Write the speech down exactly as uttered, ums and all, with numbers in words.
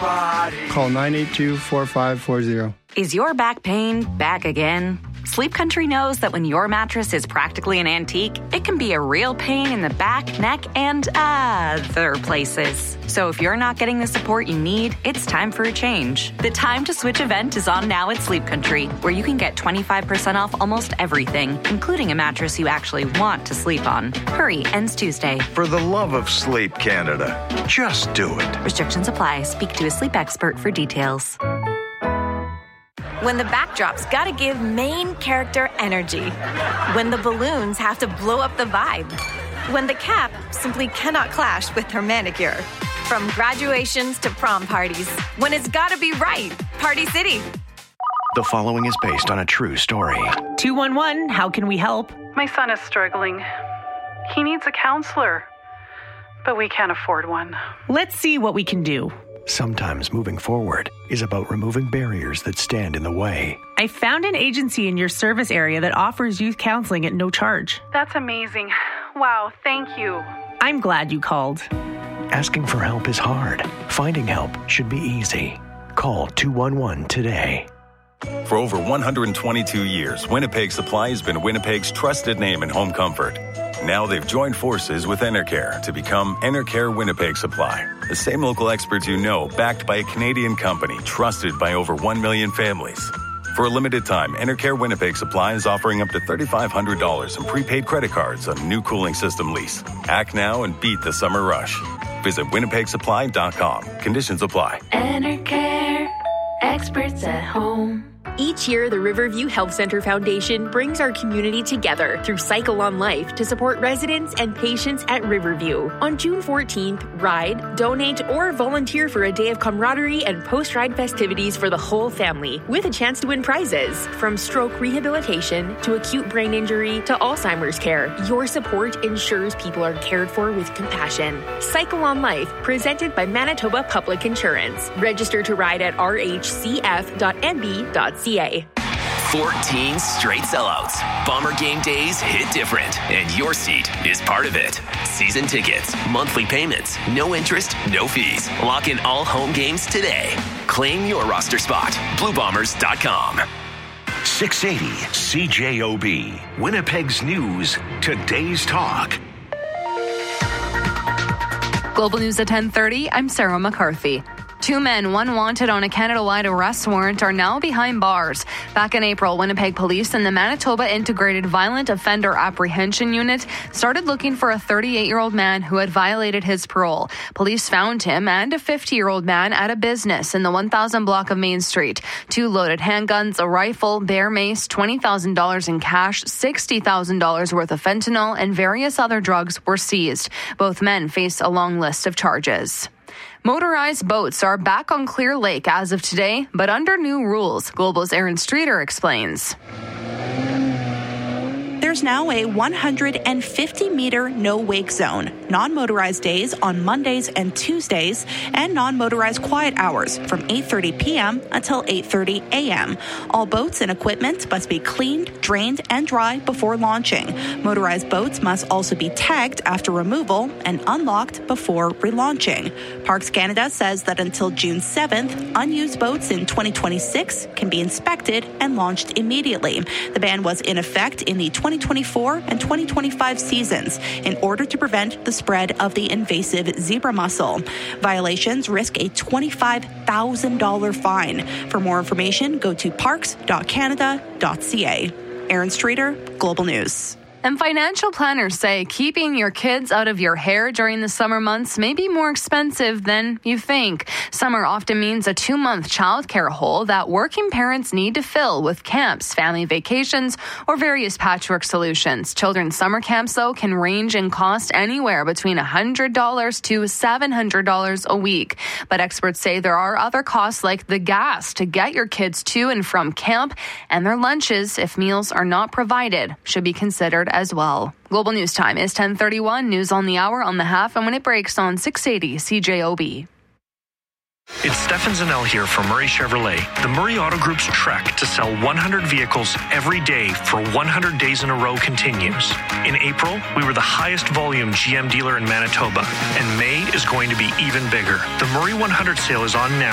Call nine eight two, four five four zero. Is your back pain back again? Sleep Country knows that when your mattress is practically an antique, it can be a real pain in the back, neck, and other places. So if you're not getting the support you need, it's time for a change. The Time to Switch event is on now at Sleep Country, where you can get twenty-five percent off almost everything, including a mattress you actually want to sleep on. Hurry, ends Tuesday. For the love of Sleep Canada, just do it. Restrictions apply. Speak to a sleep expert for details. When the backdrop's gotta give main character energy. When the balloons have to blow up the vibe. When the cap simply cannot clash with her manicure. From graduations to prom parties. When it's gotta be right. Party City. The following is based on a true story. two one one, how can we help? My son is struggling. He needs a counselor, but we can't afford one. Let's see what we can do. Sometimes moving forward is about removing barriers that stand in the way. I found an agency in your service area that offers youth counseling at no charge. That's amazing. Wow, thank you. I'm glad you called. Asking for help is hard. Finding help should be easy. Call two one one today. For over one hundred twenty-two years, Winnipeg Supply has been Winnipeg's trusted name in home comfort. Now they've joined forces with Enercare to become Enercare Winnipeg Supply. The same local experts you know, backed by a Canadian company, trusted by over one million families. For a limited time, Enercare Winnipeg Supply is offering up to three thousand five hundred dollars in prepaid credit cards on new cooling system lease. Act now and beat the summer rush. Visit winnipeg supply dot com. Conditions apply. Enercare, experts at home. Each year, the Riverview Health Center Foundation brings our community together through Cycle on Life to support residents and patients at Riverview. On June fourteenth, ride, donate, or volunteer for a day of camaraderie and post-ride festivities for the whole family, with a chance to win prizes. From stroke rehabilitation to acute brain injury to Alzheimer's care, your support ensures people are cared for with compassion. Cycle on Life, presented by Manitoba Public Insurance. Register to ride at r h c f dot n b dot c a. fourteen straight sellouts. Bomber game days hit different, and your seat is part of it. Season tickets, monthly payments, no interest, no fees. Lock in all home games today. Claim your roster spot. blue bombers dot com. six eighty C J O B. Winnipeg's News. Today's Talk. Global News at ten thirty. I'm Sarah McCarthy. Two men, one wanted on a Canada-wide arrest warrant, are now behind bars. Back in April, Winnipeg Police and the Manitoba Integrated Violent Offender Apprehension Unit started looking for a thirty-eight-year-old man who had violated his parole. Police found him and a fifty-year-old man at a business in the one thousand block of Main Street. Two loaded handguns, a rifle, bear mace, twenty thousand dollars in cash, sixty thousand dollars worth of fentanyl, and various other drugs were seized. Both men face a long list of charges. Motorized boats are back on Clear Lake as of today, but under new rules. Global's Aaron Streeter explains. There's now a one hundred fifty meter no-wake zone, non-motorized days on Mondays and Tuesdays, and non-motorized quiet hours from eight thirty p.m. until eight thirty a.m. All boats and equipment must be cleaned, drained, and dry before launching. Motorized boats must also be tagged after removal and unlocked before relaunching. Parks Canada says that until June seventh, unused boats in twenty twenty-six can be inspected and launched immediately. The ban was in effect in the twenty twenty-four and twenty twenty-five seasons in order to prevent the spread of the invasive zebra mussel. Violations risk a twenty-five thousand dollars fine. For more information, go to parks dot canada dot c a. Aaron Streeter, Global News. And financial planners say keeping your kids out of your hair during the summer months may be more expensive than you think. Summer often means a two-month childcare hole that working parents need to fill with camps, family vacations, or various patchwork solutions. Children's summer camps, though, can range in cost anywhere between one hundred dollars to seven hundred dollars a week. But experts say there are other costs like the gas to get your kids to and from camp, and their lunches, if meals are not provided, should be considered as well. Global News Time is ten thirty-one. News on the hour, on the half, and when it breaks on six eighty C J O B. It's Stefan Zanel here from Murray Chevrolet. The Murray Auto Group's trek to sell one hundred vehicles every day for one hundred days in a row continues. In April, we were the highest volume G M dealer in Manitoba, and May is going to be even bigger. The Murray one hundred sale is on now.